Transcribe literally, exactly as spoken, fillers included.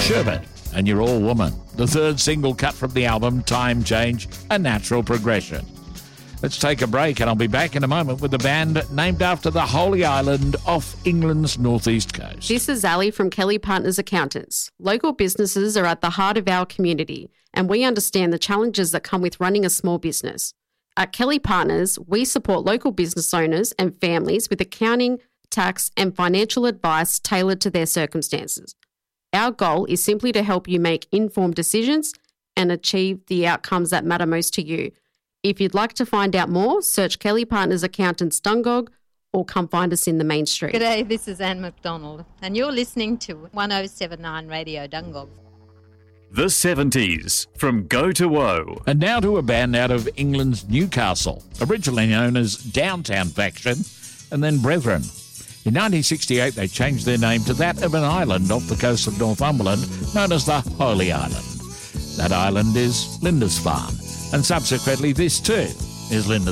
Sherbet and You're All Woman, the third single cut from the album Time Change, A Natural Progression. Let's take a break and I'll be back in a moment with a band named after the holy island off England's northeast coast. This is Ali from Kelly Partners Accountants. Local businesses are at the heart of our community and we understand the challenges that come with running a small business. At Kelly Partners, we support local business owners and families with accounting, tax and financial advice tailored to their circumstances. Our goal is simply to help you make informed decisions and achieve the outcomes that matter most to you. If you'd like to find out more, search Kelly Partners Accountants Dungog or come find us in the main street. G'day, this is Anne McDonald and you're listening to one oh seven point nine Radio Dungog. The seventies from Go to Woe. And now to a band out of England's Newcastle, originally known as Downtown Faction and then Brethren. In nineteen sixty-eight, they changed their name to that of an island off the coast of Northumberland known as the Holy Island. That island is Lindisfarne, and subsequently this too is Lindisfarne.